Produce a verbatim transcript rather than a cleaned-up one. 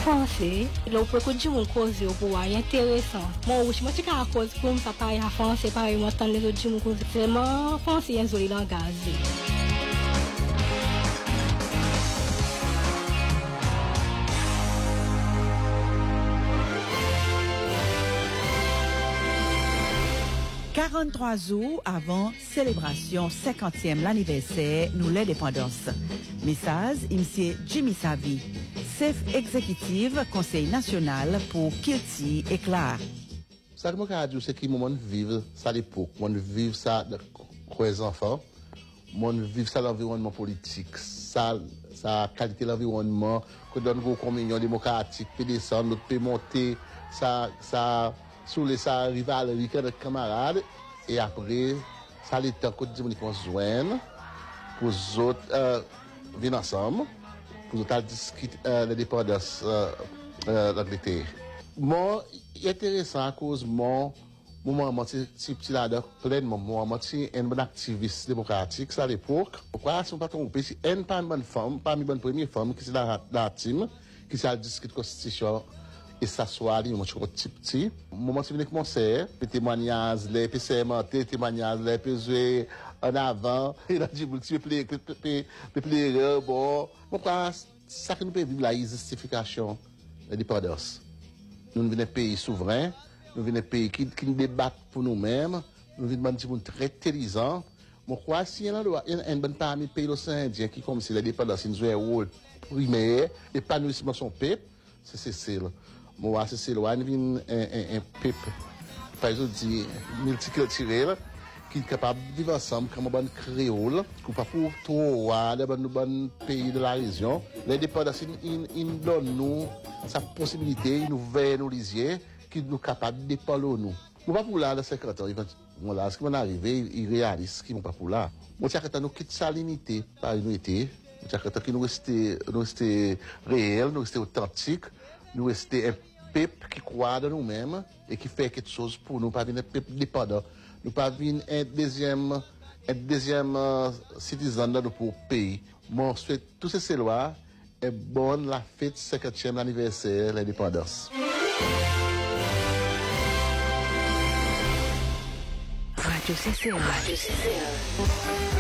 français, là, on peut dire mon cause au pouvoir, intéressant. Moi, je me suis dit à cause comme ça parle en français, pareil, moi, tant les autres dire mon cause. Vraiment, français, un joli langage. quarante-trois jours avant célébration cinquantième l'anniversaire nous l'indépendance. Message, M. Jimmy Savi, chef exécutif Conseil national pour Kilti et Clar. Ça que je dis, c'est que mon vivre ça à l'époque, mon vivre ça avec les enfants, mon vivre ça l'environnement politique, ça ça qualité de l'environnement, que donne une communion démocratique, puis descendre, l'autre peut monter, ça ça sous les ça rivalité avec camarades et après ça les temps que nous qu'on se joindre pour les autres euh, venir ensemble pour nous discuter euh, l'indépendance euh, euh, d'Angleterre. Moi intéressant à cause mon moment moi c'est petit là pleinement moi moi c'est un bon activiste démocratique ça à l'époque. Pourquoi si on pas tromper si une pas une bonne femme, pas une bonne première femme qui c'est dans la team qui ça discute constitution et s'asseoir moi je suis petit petit moment c'est venu commencer les témoignages les P C M les témoignages les P jouer en avant et là du petit play play play bon pourquoi ça que nous peut vivre la justification de l'indépendance. Nous venons pays souverain, nous venons pays qui qui débattent pour nous-mêmes, nous venons des gens très intelligents. Moi crois si il y a un bon parmi pays océaniens qui comme si l'indépendance nous joue un rôle primaire épanouissement son peuple, c'est c'est là. Moi, c'est là, il vient un peuple, par exemple, multiculturel, qui est capable de vivre ensemble comme un bon créole, qui pas pour trop, dans un bon pays de la région. L'indépendance, il donne nous sa possibilité, il nous veille nous lisier, qui nous capable de parler nous. Nous pas pour là, dans cinquante ans, voilà, ce qui va arriver, il réalise, qui vont pas pour là. Moi, tiens, quand nous quitte sa limité, par une unité, tiens, quand nous rester, nous rester réel, nous rester authentique, nous rester un peuple qui croit en nous-mêmes et qui fait quelque chose pour nous, pas venir un peuple dépendant. Nous pas venir un deuxième, un deuxième euh, citizen dans notre pays. Moi, je souhaite toutes ces lois et bonne la fête cinquantième anniversaire de l'indépendance. Radio C C A. Radio C C A.